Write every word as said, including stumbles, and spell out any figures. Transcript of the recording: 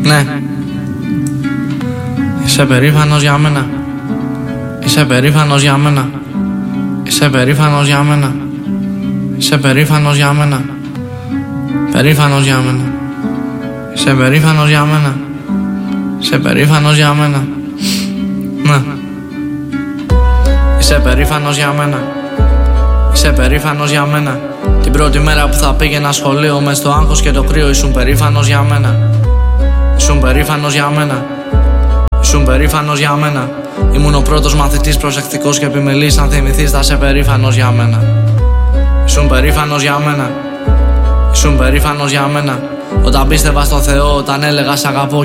Ναι. Είσαι περήφανος για μένα. Είσαι περήφανος για μένα. Είσαι περήφανος για μένα. Είσαι περήφανος για μένα. Περήφανος για μένα. Είσαι περήφανος για μένα. Είσαι περήφανος για μένα. Ναι. Είσαι περήφανος για μένα. Είσαι περήφανος για μένα. Την πρώτη μέρα που θα πήγαινα σχολείο μες στο άγχος και το κρύο, ήσουν περήφανος για μένα. Ήσουν περήφανος για μένα. Ήσουν περήφανος για μένα. Ήμουν ο πρώτος μαθητής, προσεκτικός και επιμελής. Αν θυμηθείς θα είσαι περήφανος για μένα. Ήσουν περήφανος για μένα. Ήσουν περήφανος για μένα. Όταν πίστευα στο Θεό, όταν έλεγα σ' αγαπώ